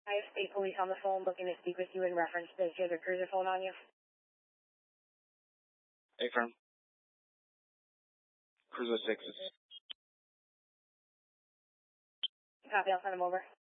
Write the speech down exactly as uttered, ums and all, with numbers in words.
I have state police on the phone looking to speak with you in reference to the other cruiser phone on you. Hey, firm. Cruiser six is... Copy, I'll send them over.